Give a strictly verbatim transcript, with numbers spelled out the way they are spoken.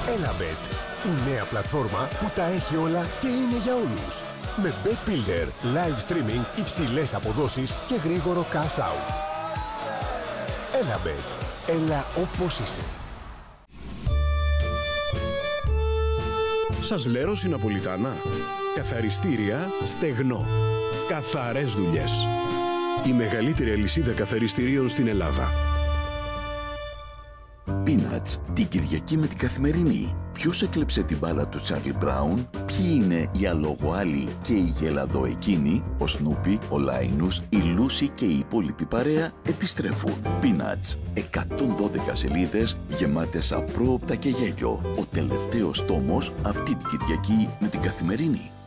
Elabet, η νέα πλατφόρμα που τα έχει όλα και είναι για όλους. Με Bet Builder, live streaming, υψηλές αποδόσεις και γρήγορο cash out. Elabet, έλα όπως είσαι. Σας λέρω Ναπολιτάνα. Καθαριστήρια Στεγνό. Καθαρές δουλειές. Η μεγαλύτερη αλυσίδα καθαριστηρίων στην Ελλάδα. Peanuts, την Κυριακή με την Καθημερινή. Ποιος έκλεψε την μπάλα του Τσάρλι Μπράουν, ποιοι είναι οι αλογοάλοι και οι γελαδοεκίνοι, ο Σνούπι, ο Λάινους, η Λούση και η υπόλοιπη παρέα επιστρέφουν. Peanuts, εκατόν δώδεκα σελίδες γεμάτες απρόοπτα και γέλιο. Ο τελευταίος τόμος αυτή την Κυριακή με την Καθημερινή.